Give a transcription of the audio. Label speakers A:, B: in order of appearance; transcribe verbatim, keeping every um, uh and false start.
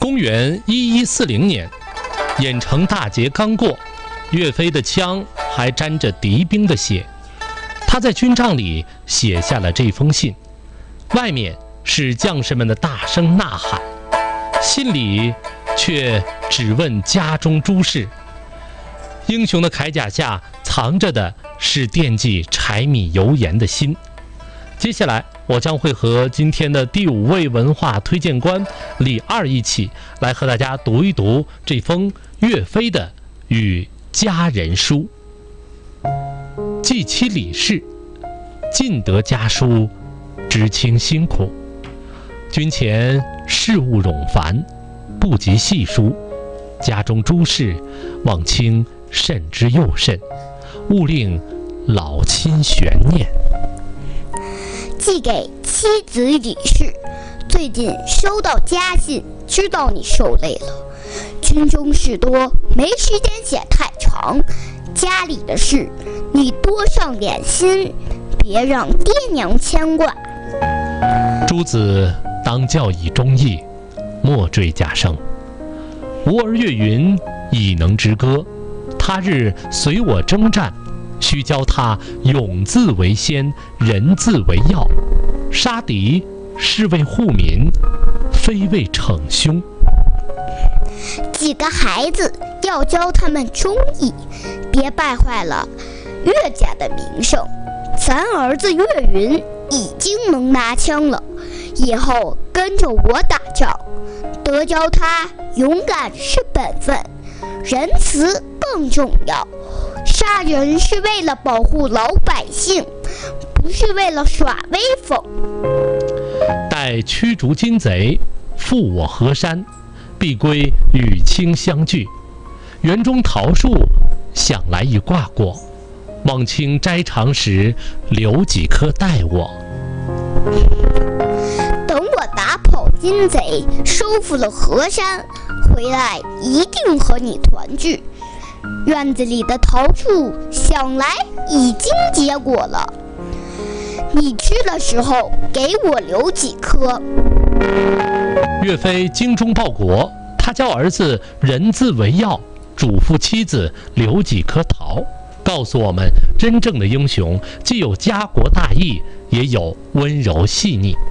A: 公元一一四零年，郾城大捷刚过，岳飞的枪还沾着敌兵的血。他在军帐里写下了这封信，外面是将士们的大声呐喊，信里却只问家中诸事。英雄的铠甲下藏着的是惦记柴米油盐的心。接下来我将会和今天的第五位文化推荐官李二一起来和大家读一读这封岳飞的与家人书。记其李氏，尽得家书，知卿辛苦。军前事务冗繁，不及细书。家中诸事，望卿慎之又慎，勿令老亲悬念。
B: 寄给妻子李氏，最近收到家信，知道你受累了。军中事多，没时间写太长。家里的事，你多上点心，别让爹娘牵挂。
A: 诸子当教以忠义，莫坠家生。吾儿岳云已能之歌，他日随我征战，须教他勇字为先，仁字为要。杀敌是为护民，非为逞凶。
B: 几个孩子要教他们忠义，别败坏了岳家的名声。咱儿子岳云已经能拿枪了，以后跟着我打仗，得教他勇敢是本分，仁慈更重要。杀人是为了保护老百姓，不是为了耍威风。
A: 待驱逐金贼，复我河山，必归与卿相聚。园中桃树，想来已挂过，望卿摘长时，留几颗待我。
B: 等我打跑金贼，收复了河山，回来一定和你团聚。院子里的桃树想来已经结果了，你吃的时候给我留几颗。
A: 岳飞精忠报国，他教儿子仁字为要，嘱咐妻子留几颗桃，告诉我们真正的英雄既有家国大义，也有温柔细腻。